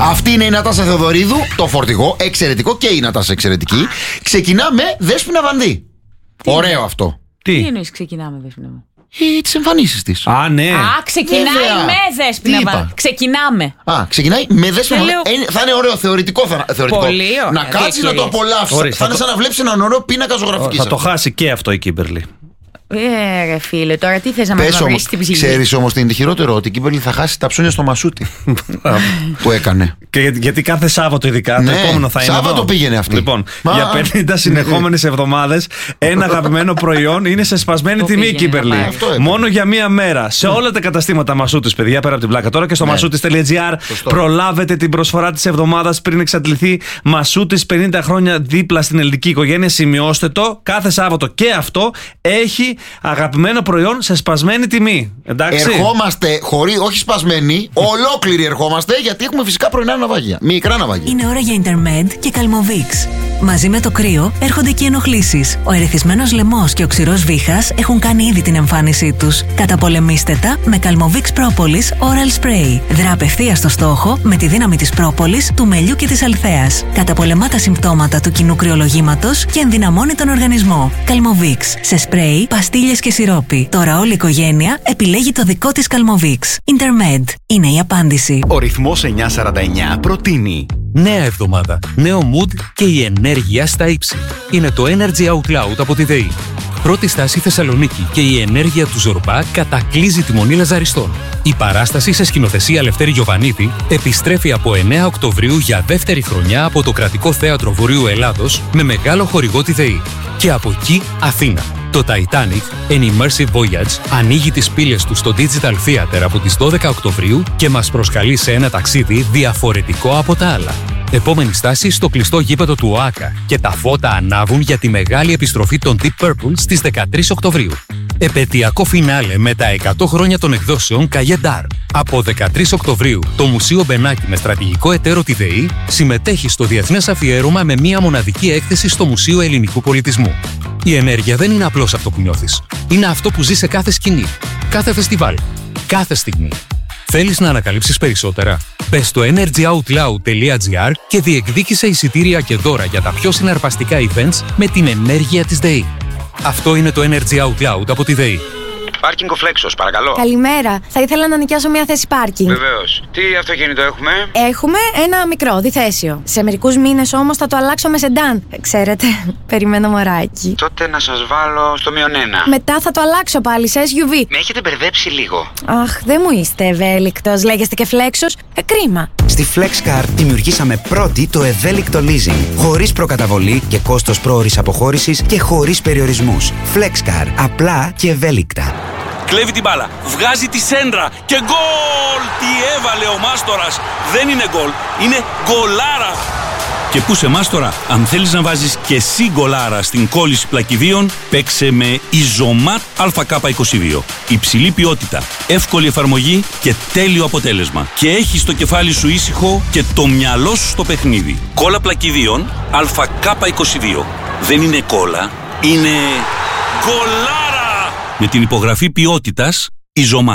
Αυτή είναι η Νατάσα Θεοδωρίδου, το φορτηγό, εξαιρετικό, και η Νατάσα εξαιρετική. Ξεκινάμε Δέσποινα Βανδύ. Ωραίο αυτό. Τι εννοείς ξεκινάμε, Δέσποινα? Τις εμφανίσεις της. Α, ναι. Ξεκινάει με Δέσποινα. Ξεκινάμε. Ξεκινάει με Δέσποινα. Θα είναι ωραίο, θεωρητικό. Πολύ ωραίο. Να κάτσεις να το απολαύσεις. Θα είναι σαν να βλέπεις έναν ωραίο πίνακα ζωγραφικής. Θα το χάσει και αυτό η Κίμπερλι. Ρε φίλε, τώρα τι θες να μας βρεις την ψυχή? Ξέρεις όμως τι είναι το χειρότερο? Ότι η Κίμπερλι θα χάσει τα ψώνια στο μασούτι που έκανε. Και γιατί κάθε Σάββατο ειδικά, ναι, το επόμενο θα είναι Σάββατο εδώ. Πήγαινε αυτή. Λοιπόν, για 50 συνεχόμενες εβδομάδες ένα αγαπημένο προϊόν είναι σε σπασμένη τιμή η Κίμπερλι. Μόνο για μία μέρα. Σε όλα τα καταστήματα Μασούτης, παιδιά, πέρα από την πλάκα τώρα, και στο masoutis.gr προλάβετε την προσφορά της εβδομάδας πριν εξαντληθεί. Μασούτης, 50 χρόνια δίπλα στην ελληνική οικογένεια. Σημειώστε το. Κάθε Σάββατο και αυτό έχει αγαπημένο προϊόν σε σπασμένη τιμή. Εντάξει. Ερχόμαστε όχι σπασμένοι, ολόκληροι ερχόμαστε, γιατί έχουμε φυσικά πρωινά ναυάγια. Μικρά ναυάγια. Είναι ώρα για Intermed και Calmovix. Μαζί με το κρύο έρχονται και οι ενοχλήσεις. Ο ερεθισμένος λαιμός και ο ξηρός βήχας έχουν κάνει ήδη την εμφάνισή τους. Καταπολεμήστε τα με Calmovix Propolis Oral Spray. Δρά απευθείας στο στόχο με τη δύναμη της πρόπολης, του μελιού και της αλθέας. Καταπολεμά τα συμπτώματα του κοινού κρυολογήματος και ενδυναμώνει τον οργανισμό. Calmovix σε σπρέι, παστίλες και σιρόπι. Τώρα όλη η οικογένεια επιλέγει το δικό της Calmovix. Intermed είναι η απάντηση. Ο ρυθμός 949 προτείνει νέα εβδομάδα, νέο mood και η ενέργεια στα ύψη. Είναι το Energy Out Loud από τη ΔΕΗ. Πρώτη στάση Θεσσαλονίκη και η ενέργεια του Ζορμπά κατακλείζει τη Μονή Λαζαριστών. Η παράσταση σε σκηνοθεσία Λευτέρη Γιοβανίδη επιστρέφει από 9 Οκτωβρίου για δεύτερη χρονιά από το Κρατικό Θέατρο Βορείου Ελλάδος με μεγάλο χορηγό τη ΔΕΗ. Και από εκεί Αθήνα. Το Titanic, An Immersive Voyage, ανοίγει τις πύλες του στο Digital Theater από τις 12 Οκτωβρίου και μας προσκαλεί σε ένα ταξίδι διαφορετικό από τα άλλα. Επόμενη στάση στο κλειστό γήπεδο του ΟΑΚΑ και τα φώτα ανάβουν για τη μεγάλη επιστροφή των Deep Purple στις 13 Οκτωβρίου. Επαιτειακό φινάλε με τα 100 χρόνια των εκδόσεων Καγεντάρ. Από 13 Οκτωβρίου, το Μουσείο Μπενάκη με στρατηγικό εταίρο τη ΔΕΗ συμμετέχει στο διεθνές αφιέρωμα με μία μοναδική έκθεση στο Μουσείο Ελληνικού Πολιτισμού. Η ενέργεια δεν είναι απλώς αυτό που νιώθεις. Είναι αυτό που ζει σε κάθε σκηνή, κάθε φεστιβάλ, κάθε στιγμή. Θέλεις να ανακαλύψεις περισσότερα? Μπες στο energyoutloud.gr και διεκδίκησε εισιτήρια και δώρα για τα πιο συναρπαστικά events με την ενέργεια της ΔΕΗ. Αυτό είναι το Energy Out Loud από τη ΔΕΗ. Πάρκινγκ ο Φλέξος, παρακαλώ. Καλημέρα. Θα ήθελα να νοικιάσω μια θέση πάρκινγκ. Βεβαίως. Τι αυτοκίνητο έχουμε? Έχουμε ένα μικρό, διθέσιο. Σε μερικούς μήνες όμως θα το αλλάξω με σεντάν. Ξέρετε, περιμένω μωράκι. Τότε να σας βάλω στο -1. Μετά θα το αλλάξω πάλι σε SUV. Με έχετε μπερδέψει λίγο. Αχ, δεν μου είστε ευέλικτος. Λέγεστε και Φλέξος. Κρίμα. Στη FlexCar δημιουργήσαμε πρώτη το ευέλικτο leasing. Χωρίς προκαταβολή και κόστος πρόωρης αποχώρησης και χωρίς περιορισμούς. FlexCar. Απλά και ευέλικτα. Κλέβει την μπάλα, βγάζει τη σέντρα και γκολ! Τι έβαλε ο Μάστορας! Δεν είναι γκολ, είναι γκολάρα! Και πού σε Μάστορα, αν θέλεις να βάζεις και εσύ γκολάρα στην κόλληση πλακιδίων, παίξε με Ιζωμάτ ΑΚ22. Υψηλή ποιότητα, εύκολη εφαρμογή και τέλειο αποτέλεσμα. Και έχεις το κεφάλι σου ήσυχο και το μυαλό σου στο παιχνίδι. Κόλλα πλακιδίων ΑΚ22. Δεν είναι κόλλα, είναι γκολάρα! Με την υπογραφή ποιότητας Ιζωμάτ.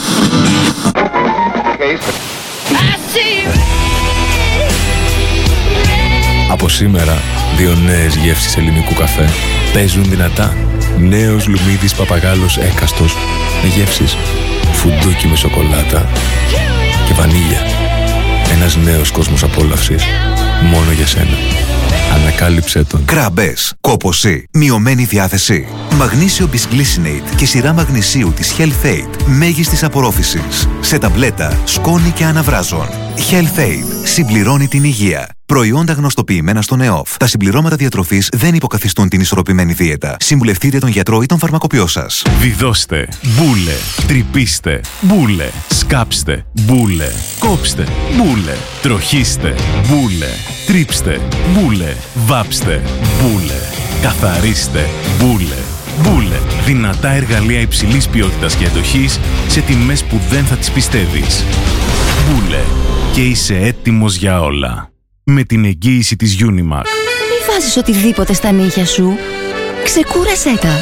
Από σήμερα, 2 νέες γεύσεις ελληνικού καφέ παίζουν δυνατά. Νέος Λουμίδης Παπαγάλος Έκαστος με γεύσεις φουντούκι με σοκολάτα και βανίλια. Ένας νέος κόσμος απόλαυσης μόνο για σένα. Ανακάλυψέ τον. Κραμπές, κόπωση, μειωμένη διάθεση. Μαγνήσιο Bisglycinate και σειρά μαγνησίου της Health Aid μέγιστης απορρόφησης. Σε ταμπλέτα, σκόνη και αναβράζων. Health Aid συμπληρώνει την υγεία. Προϊόντα γνωστοποιημένα στον ΕΟΦ. Τα συμπληρώματα διατροφής δεν υποκαθιστούν την ισορροπημένη δίαιτα. Συμβουλευτείτε τον γιατρό ή τον φαρμακοποιό σας. Βιδώστε, μπούλε, τρυπήστε, μπούλε, σκάψτε, μπούλε, κόψτε, μπούλε, τροχίστε, μπούλε, τρίψτε, μπούλε, βάψτε, μπούλε, καθαρίστε, μπούλε. Μπούλε. Δυνατά εργαλεία υψηλής ποιότητας και αντοχής σε τιμές που δεν θα τις πιστεύεις. Μπούλε. Και είσαι έτοιμος για όλα. Με την εγγύηση της Unimac. Μη βάζεις οτιδήποτε στα νύχια σου. Ξεκούρασέ τα.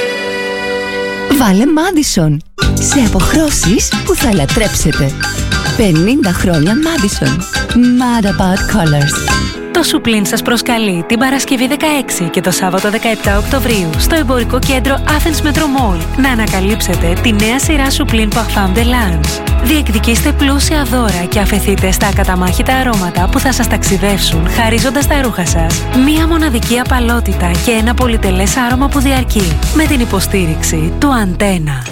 Βάλε Madison. Σε αποχρώσεις που θα λατρέψετε. 50 χρόνια Madison. Mad About Colors. Το Suplin σας προσκαλεί την Παρασκευή 16 και το Σάββατο 17 Οκτωβρίου στο εμπορικό κέντρο Athens Metro Mall να ανακαλύψετε τη νέα σειρά Suplin Parfum de Lange. Διεκδικήστε πλούσια δώρα και αφεθείτε στα ακαταμάχητα αρώματα που θα σας ταξιδεύσουν χαρίζοντας τα ρούχα σας μία μοναδική απαλότητα και ένα πολυτελές άρωμα που διαρκεί με την υποστήριξη του Αντένα.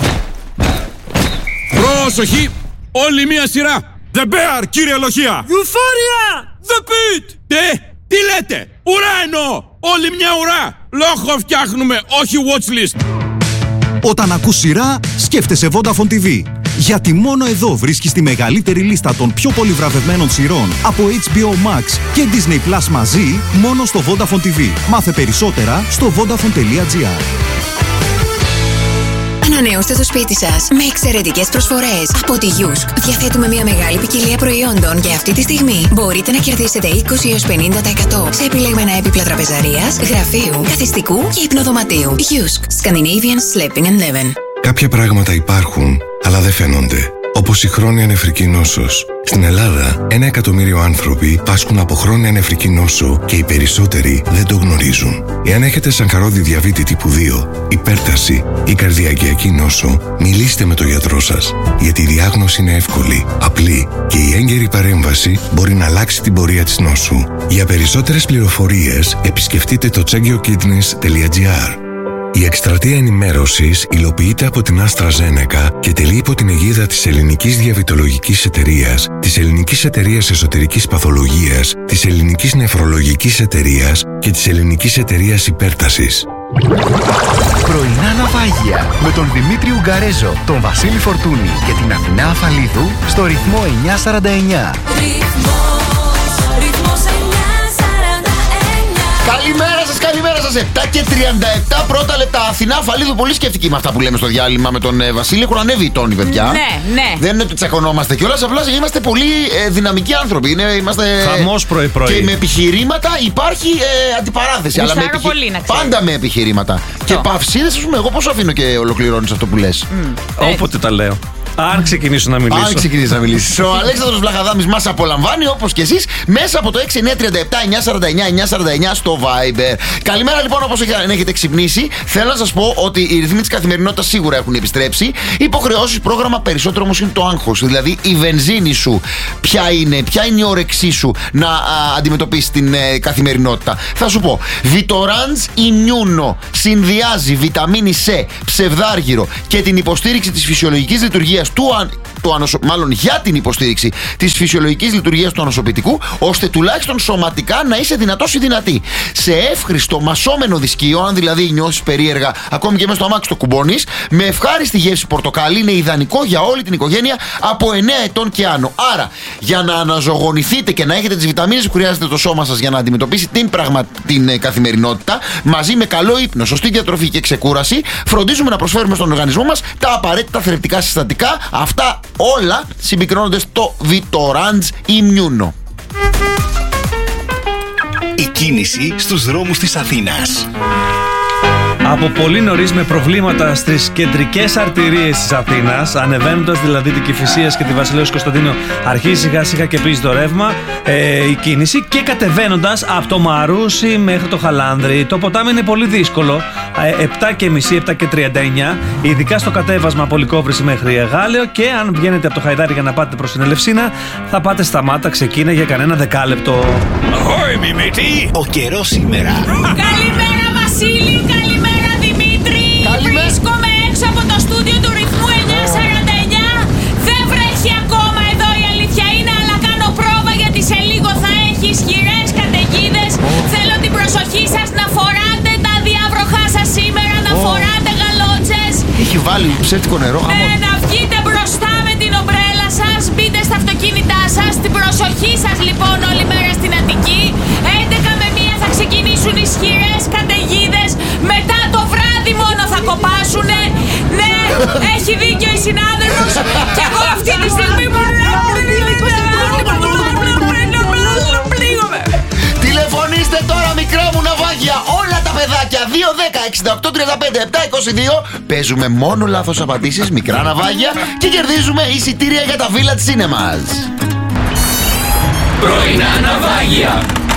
Πρόσοχη! Όλη μία σειρά! The Bear, κύριε Λοχεία! Euphoria! The Pit! Τι λέτε! Ουρά εννοώ! Όλη μια ουρά! Λόγο φτιάχνουμε, όχι watchlist! Όταν ακούς σειρά, σκέφτεσαι Vodafone TV. Γιατί μόνο εδώ βρίσκεις τη μεγαλύτερη λίστα των πιο πολύ βραβευμένων σειρών από HBO Max και Disney Plus μαζί, μόνο στο Vodafone TV. Μάθε περισσότερα στο vodafone.gr. Ανανεώστε το σπίτι σας με εξαιρετικές προσφορές από τη Yusk. Διαθέτουμε μια μεγάλη ποικιλία προϊόντων και αυτή τη στιγμή μπορείτε να κερδίσετε 20 έως 50% σε επιλεγμένα έπιπλα τραπεζαρίας, γραφείου, καθιστικού και υπνοδωματίου. Yusk. Scandinavian Sleeping and Living. Κάποια πράγματα υπάρχουν, αλλά δεν φαίνονται. Όπως η χρόνια νεφρική νόσος. Στην Ελλάδα, 1 εκατομμύριο άνθρωποι πάσχουν από χρόνια νεφρική νόσο και οι περισσότεροι δεν το γνωρίζουν. Εάν έχετε σανκαρόδι διαβήτη τύπου 2, υπέρταση ή καρδιακιακή νόσο, μιλήστε με τον γιατρό σας. Γιατί η διάγνωση είναι εύκολη, απλή και η έγκαιρη παρέμβαση μπορεί να αλλάξει την πορεία της νόσου. Για περισσότερες πληροφορίες, επισκεφτείτε το checkyourkidneys.gr. Η εκστρατεία ενημέρωσης υλοποιείται από την AstraZeneca και τελεί υπό την αιγίδα της Ελληνικής Διαβητολογικής Εταιρείας, της Ελληνικής Εταιρείας Εσωτερικής Παθολογίας, της Ελληνικής Νεφρολογικής Εταιρείας και της Ελληνικής Εταιρείας Υπέρτασης. Πρωινά ναυάγια με τον Δημήτρη Ουγγαρέζο, τον Βασίλη Φορτούνη και την Αθηνά Αφαλίδου στο ρυθμό 949. Καλημέρα σας, 7 και 37 πρώτα λεπτά. Αθηνά Αφαλίδου, πολύ σκεφτική με αυτά που λέμε στο διάλειμμα με τον Βασίλη. Έχουν ανέβει οι τόνοι, παιδιά. Ναι. Δεν είναι ότι τσακωνόμαστε κιόλας, απλά είμαστε πολύ δυναμικοί άνθρωποι. Είμαστε χαμός πρωί-πρωί. Και με επιχειρήματα υπάρχει αντιπαράθεση. Αλλά πάντα με επιχειρήματα. Και παυσίδες, ας πούμε, εγώ πώς αφήνω και ολοκληρώνεις αυτό που λες. Όποτε τα λέω. Αν ξεκινήσω να μιλήσω. Αν ξεκινήσει να μιλήσει. Ο Αλέξανδρος Βλαχαδάμης μας απολαμβάνει, όπως και εσείς, μέσα από το 6937-949-949 στο Viber. Καλημέρα λοιπόν, όπως έχετε ξυπνήσει. Θέλω να σας πω ότι οι ρυθμοί της καθημερινότητας σίγουρα έχουν επιστρέψει. Υποχρεώσεις, πρόγραμμα, περισσότερο όμως είναι το άγχος. Δηλαδή η βενζίνη σου, ποια είναι η όρεξή σου να αντιμετωπίσει την καθημερινότητα. Θα σου πω. Vitoranz Immuno συνδυάζει βιταμίνη C, ψευδάργυρο και την υποστήριξη της φυσιολογικής λειτουργίας μάλλον για την υποστήριξη της φυσιολογικής λειτουργίας του ανοσοποιητικού, ώστε τουλάχιστον σωματικά να είσαι δυνατός ή δυνατή. Σε εύχριστο μασόμενο δισκείο, αν δηλαδή νιώσεις περίεργα, ακόμη και μέσα στο αμάξι το κουμπώνεις, με ευχάριστη γεύση πορτοκάλι, είναι ιδανικό για όλη την οικογένεια από 9 ετών και άνω. Άρα, για να αναζωογονηθείτε και να έχετε τις βιταμίνες που χρειάζεται το σώμα σας για να αντιμετωπίσει την καθημερινότητα, μαζί με καλό ύπνο, σωστή διατροφή και ξεκούραση, φροντίζουμε να προσφέρουμε στον οργανισμό μας τα απαραίτητα θρεπτικά συστατικά. Αυτά όλα συμπυκνώνονται στο Vitoranz Immuno. Η κίνηση στους δρόμους της Αθήνας. Από πολύ νωρίς με προβλήματα στις κεντρικές αρτηρίες της Αθήνας, ανεβαίνοντας δηλαδή την Κηφισίας και τη Βασιλέως Κωνσταντίνου, αρχίζει σιγά σιγά και πίζει το ρεύμα η κίνηση, και κατεβαίνοντας από το Μαρούσι μέχρι το Χαλάνδρι. Το ποτάμι είναι πολύ δύσκολο, 7:30, 7:39, ειδικά στο κατέβασμα από Λυκόβρηση μέχρι Εγάλεο, και αν βγαίνετε από το Χαϊδάρι για να πάτε προς την Ελευσίνα, θα πάτε σταμάτα, ξεκίνα για κανένα δεκάλεπτο. Ahoy, Μιμίτη! Ο καιρός σήμερα. Καλημέρα Βασίλη, καλημέρα Δημήτρη. Βρίσκομαι έξω από το στούντιο του ρυθμού 949. Δεν βρέχει ακόμα εδώ, η αλήθεια είναι, αλλά κάνω πρόβα γιατί σε λίγο θα έχει ισχυρές καταιγίδες. Θέλω την προσοχή σας να φοράτε τα διάβροχά σας σήμερα, να φοράτε γαλότσες. Έχει βάλει ψεύτικο νερό. Ναι, να βγείτε μπροστά με την ομπρέλα σας, μπείτε στα αυτοκίνητά σας. Την προσοχή σας λοιπόν όλη μέρα στην Αττική. 11:01 θα ξεκινήσουν ισχυρές καταιγίδες. Μετά το βράδυ μόνο θα κοπάσουνε. Ναι, έχει δίκιο η συνάδελφος. Και εγώ αυτή τη στιγμή τηλεφωνήστε τώρα, μικρά μου ναυάγια. Όλα τα παιδάκια 210-68-35-722. Παίζουμε μόνο λάθος απαντήσεις, μικρά ναυάγια, και κερδίζουμε εισιτήρια για τα Village Cinemas. Πρωινά ναυάγια.